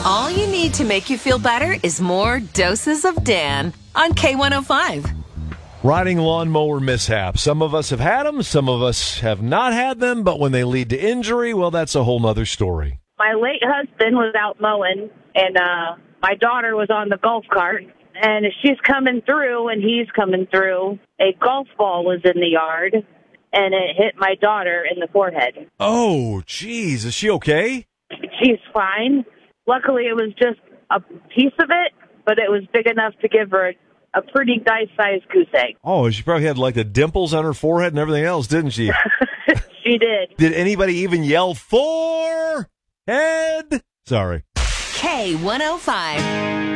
All you need to make you feel better is more doses of Dan on K105. Riding lawnmower mishaps. Some of us have had them, some of us have not had them, but when they lead to injury, well, that's a whole nother story. My late husband was out mowing, and my daughter was on the golf cart, and as she's coming through and he's coming through, a golf ball was in the yard, and it hit my daughter in the forehead. Oh, geez. Is she okay? She's fine. Luckily, it was just a piece of it, but it was big enough to give her a pretty nice-sized goose egg. Oh, she probably had like the dimples on her forehead and everything else, didn't she? She did. Did anybody even yell, "Forehead"? Sorry. K105.